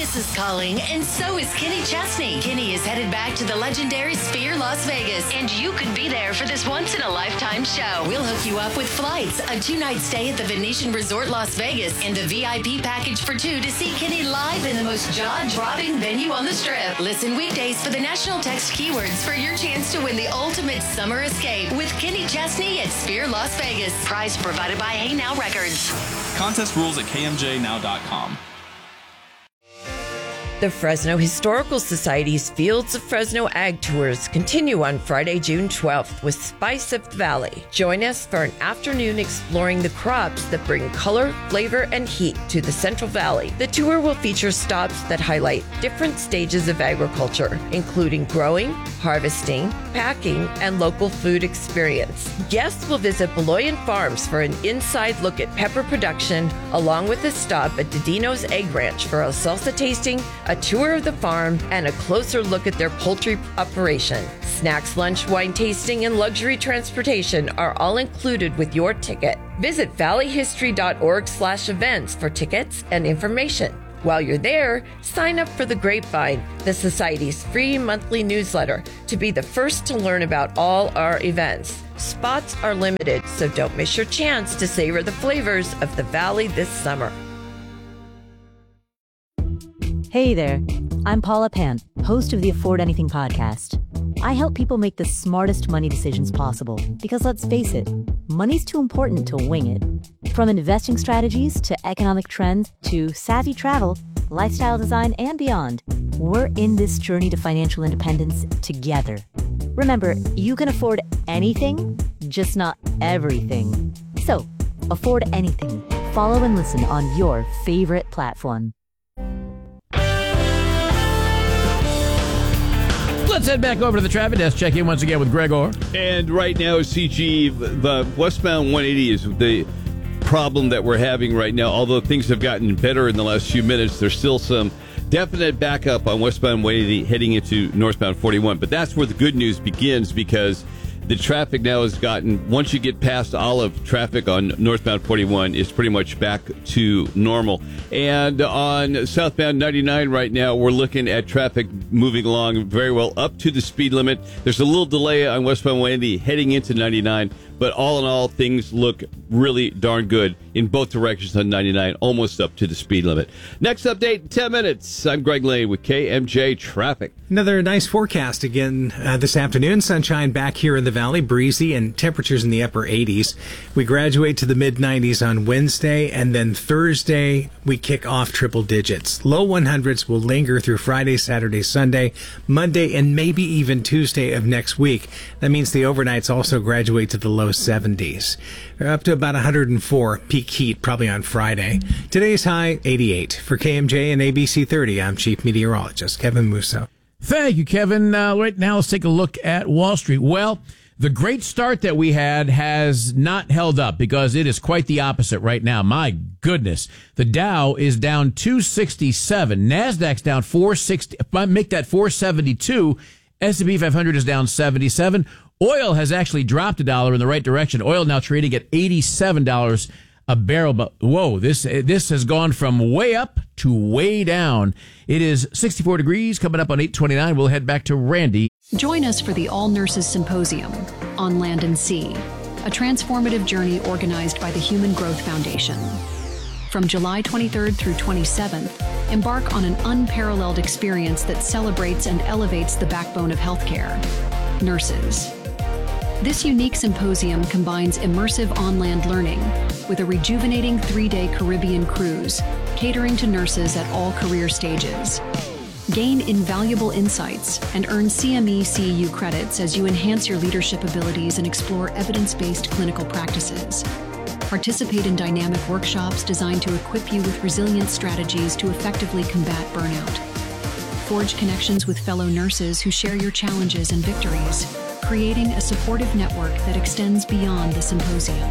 Vegas is calling, and so is Kenny Chesney. Kenny is headed back to the legendary Sphere Las Vegas, and you could be there for this once-in-a-lifetime show. We'll hook you up with flights, a 2-night stay at the Venetian Resort Las Vegas, and a VIP package for 2 to see Kenny live in the most jaw-dropping venue on the Strip. Listen weekdays for the national text keywords for your chance to win the ultimate summer escape with Kenny Chesney at Sphere Las Vegas. Prize provided by Hey Now Records. Contest rules at kmjnow.com. The Fresno Historical Society's Fields of Fresno Ag Tours continue on Friday, June 12th with Spice of the Valley. Join us for an afternoon exploring the crops that bring color, flavor, and heat to the Central Valley. The tour will feature stops that highlight different stages of agriculture, including growing, harvesting, packing, and local food experience. Guests will visit Beloyan Farms for an inside look at pepper production, along with a stop at Didino's Egg Ranch for a salsa tasting, a tour of the farm, and a closer look at their poultry operation. Snacks, lunch, wine tasting, and luxury transportation are all included with your ticket. Visit valleyhistory.org/events for tickets and information. While you're there, sign up for the Grapevine, the Society's free monthly newsletter, to be the first to learn about all our events. Spots are limited, so don't miss your chance to savor the flavors of the Valley this summer. Hey there, I'm Paula Pant, host of the Afford Anything podcast. I help people make the smartest money decisions possible because, let's face it, money's too important to wing it. From investing strategies to economic trends to savvy travel, lifestyle design, and beyond, we're in this journey to financial independence together. Remember, you can afford anything, just not everything. So, afford anything. Follow and listen on your favorite platform. Let's head back over to the traffic desk. Check in once again with Greg Orr. And right now, CG, the westbound 180 is the problem that we're having right now. Although things have gotten better in the last few minutes, there's still some definite backup on westbound 180 heading into northbound 41. But that's where the good news begins, because the traffic now has gotten, once you get past Olive, traffic on northbound 41 is pretty much back to normal. And on southbound 99 right now, we're looking at traffic moving along very well up to the speed limit. There's a little delay on westbound 180 heading into 99, but all in all, things look really darn good in both directions on 99, almost up to the speed limit. Next update in 10 minutes. I'm Greg Lane with KMJ Traffic. Another nice forecast again this afternoon. Sunshine back here in the valley, breezy, and temperatures in the upper 80s. We graduate to the mid-90s on Wednesday, and then Thursday we kick off triple digits. Low 100s will linger through Friday, Saturday, Sunday, Monday, and maybe even Tuesday of next week. That means the overnights also graduate to the low 70s. We're up to about 104 peak heat probably on Friday. Today's high, 88. For KMJ and ABC 30, I'm Chief Meteorologist Kevin Musso. Thank you, Kevin. Right now, let's take a look at Wall Street. Well, the great start that we had has not held up because it is quite the opposite right now. My goodness. The Dow is down 267. NASDAQ's down 460. Make that 472. S&P 500 is down 77. Oil has actually dropped $1 in the right direction. Oil now trading at $87 a barrel. But whoa, this has gone from way up to way down. It is 64 degrees coming up on 8:29. We'll head back to Randy. Join us for the All Nurses Symposium on Land and Sea, a transformative journey organized by the Human Growth Foundation. From July 23rd through 27th, embark on an unparalleled experience that celebrates and elevates the backbone of healthcare, nurses. This unique symposium combines immersive on-land learning with a rejuvenating 3-day Caribbean cruise, catering to nurses at all career stages. Gain invaluable insights and earn CME CEU credits as you enhance your leadership abilities and explore evidence-based clinical practices. Participate in dynamic workshops designed to equip you with resilient strategies to effectively combat burnout. Forge connections with fellow nurses who share your challenges and victories, creating a supportive network that extends beyond the symposium.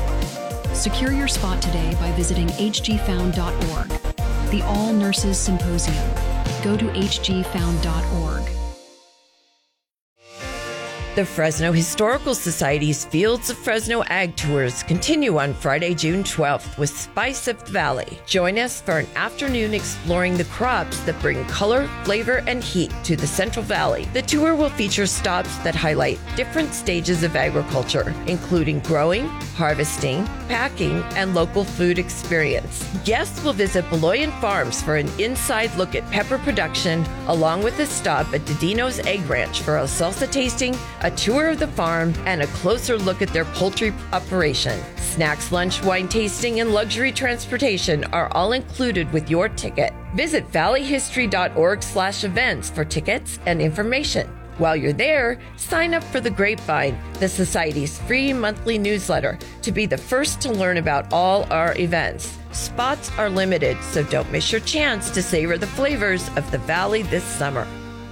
Secure your spot today by visiting hgfound.org. The All Nurses Symposium. Go to hgfound.org. The Fresno Historical Society's Fields of Fresno Ag Tours continue on Friday, June 12th with Spice of the Valley. Join us for an afternoon exploring the crops that bring color, flavor, and heat to the Central Valley. The tour will feature stops that highlight different stages of agriculture, including growing, harvesting, packing, and local food experience. Guests will visit Beloyan Farms for an inside look at pepper production, along with a stop at Didino's Egg Ranch for a salsa tasting, a tour of the farm, and a closer look at their poultry operation. Snacks, lunch, wine tasting, and luxury transportation are all included with your ticket. Visit valleyhistory.org/events for tickets and information. While you're there, sign up for The Grapevine, the Society's free monthly newsletter, to be the first to learn about all our events. Spots are limited, so don't miss your chance to savor the flavors of the Valley this summer.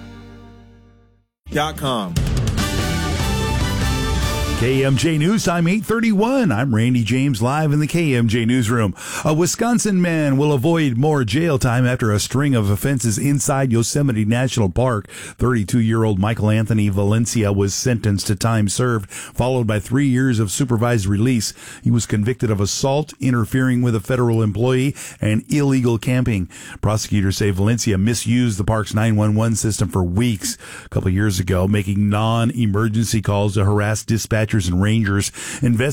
.com. KMJ News Time 8:31. I'm Randy James live in the KMJ Newsroom. A Wisconsin man will avoid more jail time after a string of offenses inside Yosemite National Park. 32-year-old Michael Anthony Valencia was sentenced to time served, followed by 3 years of supervised release. He was convicted of assault, interfering with a federal employee, and illegal camping. Prosecutors say Valencia misused the park's 911 system for weeks a couple years ago, making non-emergency calls to harass dispatchers and rangers.